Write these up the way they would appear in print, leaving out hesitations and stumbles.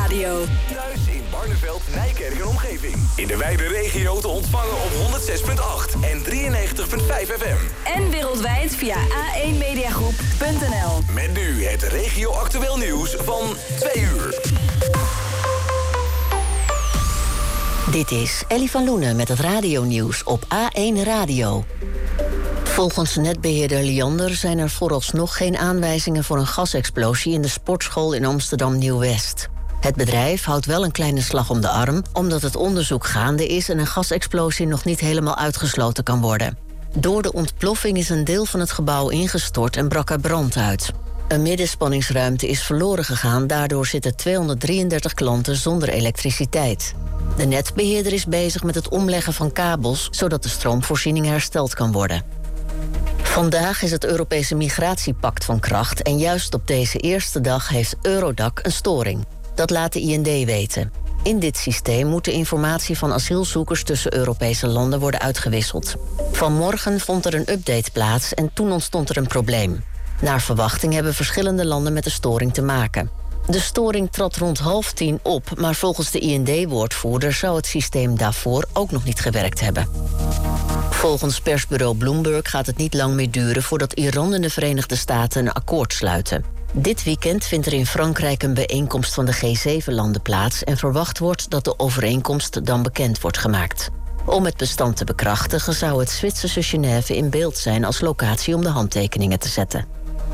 Radio. Thuis in Barneveld, Nijkerk en omgeving. In de wijde regio te ontvangen op 106.8 en 93.5 FM. En wereldwijd via a1mediagroep.nl. Met nu het regio actueel nieuws van 2 uur. Dit is Ellie van Loenen met het radionieuws op A1 Radio. Volgens netbeheerder Liander zijn er vooralsnog geen aanwijzingen voor een gasexplosie in de sportschool in Amsterdam Nieuw-West. Het bedrijf houdt wel een kleine slag om de arm, omdat het onderzoek gaande is en een gasexplosie nog niet helemaal uitgesloten kan worden. Door de ontploffing is een deel van het gebouw ingestort en brak er brand uit. Een middenspanningsruimte is verloren gegaan, daardoor zitten 233 klanten zonder elektriciteit. De netbeheerder is bezig met het omleggen van kabels, zodat de stroomvoorziening hersteld kan worden. Vandaag is het Europese migratiepact van kracht en juist op deze eerste dag heeft Eurodac een storing. Dat laat de IND weten. In dit systeem moet de informatie van asielzoekers tussen Europese landen worden uitgewisseld. Vanmorgen vond er een update plaats en toen ontstond er een probleem. Naar verwachting hebben verschillende landen met de storing te maken. De storing trad rond 9:30 op, maar volgens de IND-woordvoerder zou het systeem daarvoor ook nog niet gewerkt hebben. Volgens persbureau Bloomberg gaat het niet lang meer duren voordat Iran en de Verenigde Staten een akkoord sluiten. Dit weekend vindt er in Frankrijk een bijeenkomst van de G7-landen plaats en verwacht wordt dat de overeenkomst dan bekend wordt gemaakt. Om het bestand te bekrachtigen zou het Zwitserse Genève in beeld zijn als locatie om de handtekeningen te zetten.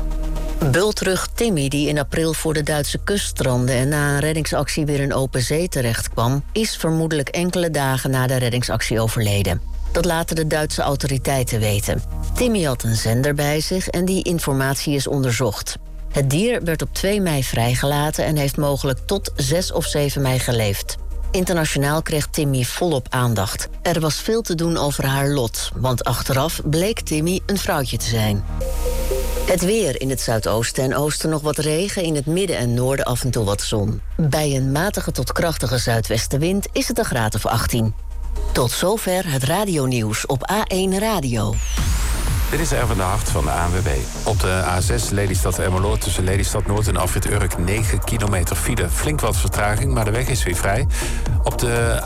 Bultrug Timmy, die in april voor de Duitse kust strandde en na een reddingsactie weer in open zee terechtkwam, is vermoedelijk enkele dagen na de reddingsactie overleden. Dat laten de Duitse autoriteiten weten. Timmy had een zender bij zich en die informatie is onderzocht. Het dier werd op 2 mei vrijgelaten en heeft mogelijk tot 6 of 7 mei geleefd. Internationaal kreeg Timmy volop aandacht. Er was veel te doen over haar lot, want achteraf bleek Timmy een vrouwtje te zijn. Het weer: in het zuidoosten en oosten nog wat regen, in het midden en noorden af en toe wat zon. Bij een matige tot krachtige zuidwestenwind is het een graad of 18. Tot zover het radionieuws op A1 Radio. Dit is Erwin de Hart van de ANWB. Op de A6 Lelystad-Emmeloord tussen Lelystad-Noord en Afrit Urk 9 kilometer file. Flink wat vertraging, maar de weg is weer vrij. Op de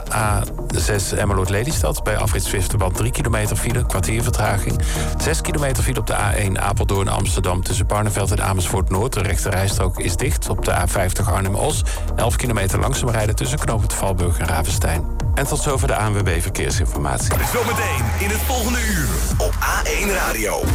A6 Emmeloord-Lelystad bij Afrit Zwifterband 3 kilometer file, kwartier vertraging. 6 kilometer file op de A1 Apeldoorn-Amsterdam tussen Barneveld en Amersfoort-Noord. De rechte rijstrook is dicht. Op de A50 Arnhem-Os 11 kilometer langzaam rijden tussen knooppunt Valburg en Ravenstein. En tot zover de ANWB Verkeersinformatie. Zometeen in het volgende uur op A1 Radio.